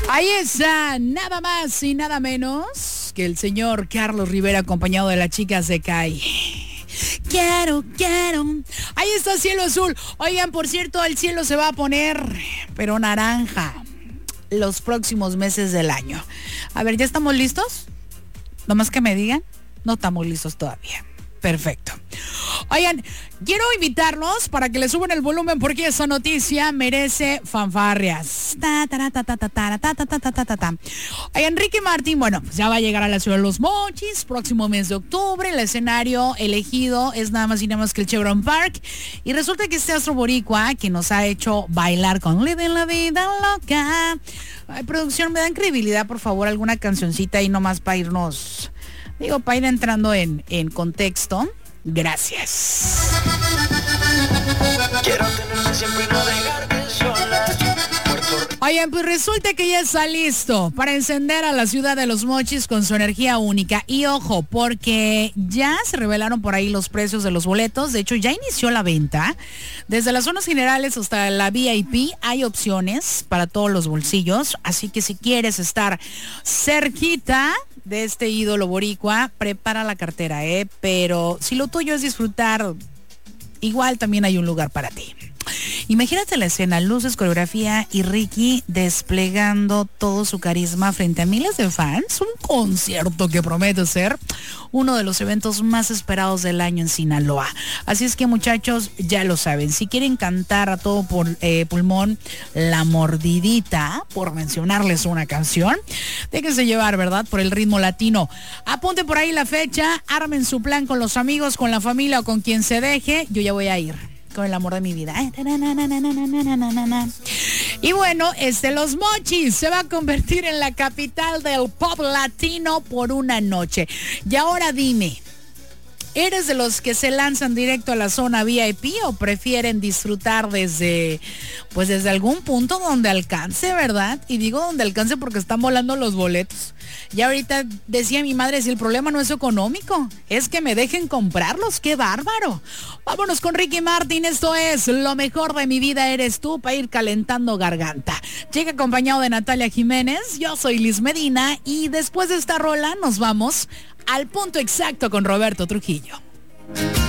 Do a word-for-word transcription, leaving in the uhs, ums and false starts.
Ahí está, nada más y nada menos que el señor Carlos Rivera, acompañado de la chica Se Cae. Quiero, quiero. Ahí está Cielo Azul. Oigan, por cierto, el cielo se va a poner, pero naranja, los próximos meses del año. A ver, ¿ya estamos listos? Nomás que me digan. No estamos listos todavía. Perfecto. Oigan, quiero invitarlos para que le suban el volumen porque esa noticia merece fanfarrias. Ta, ta, ta, ta, ta, ta, ta, ta, ta, ta, ta, ta. Oigan, Ricky Martin, bueno, pues ya va a llegar a la ciudad de Los Mochis, próximo mes de octubre. El escenario elegido es nada más y nada más que el Chevron Park. Y resulta que este astro boricua, que nos ha hecho bailar con Living la Vida Loca. Ay, producción, me dan credibilidad, por favor, alguna cancioncita ahí nomás para irnos... Digo, para ir entrando en, en contexto. Gracias. Quiero tenerte siempre y no dejarte sola. Oigan, pues resulta que ya está listo para encender a la ciudad de Los Mochis con su energía única. Y ojo, porque ya se revelaron por ahí los precios de los boletos. De hecho, ya inició la venta. Desde las zonas generales hasta la V I P hay opciones para todos los bolsillos. Así que si quieres estar cerquita de este ídolo boricua, prepara la cartera, ¿eh? Pero si lo tuyo es disfrutar, igual también hay un lugar para ti. Imagínate la escena, luces, coreografía y Ricky desplegando todo su carisma frente a miles de fans. Un concierto que promete ser uno de los eventos más esperados del año en Sinaloa. Así es que, muchachos, ya lo saben. Si quieren cantar a todo por, eh, pulmón La Mordidita, por mencionarles una canción, déjense llevar, ¿verdad? Por el ritmo latino. Apunte por ahí la fecha, armen su plan con los amigos, con la familia o con quien se deje. Yo ya voy a ir. Con el amor de mi vida. Y bueno, este Los Mochis se va a convertir en la capital del pop latino por una noche. Y ahora dime, ¿eres de los que se lanzan directo a la zona V I P o prefieren disfrutar desde, pues desde algún punto donde alcance, verdad? Y digo donde alcance porque están volando los boletos. Ya ahorita decía mi madre, si el problema no es económico, es que me dejen comprarlos. ¡Qué bárbaro! Vámonos con Ricky Martin. Esto es Lo Mejor de Mi Vida Eres Tú, para ir calentando garganta. Llega acompañado de Natalia Jiménez. Yo soy Liz Medina y después de esta rola nos vamos al punto exacto con Roberto Trujillo.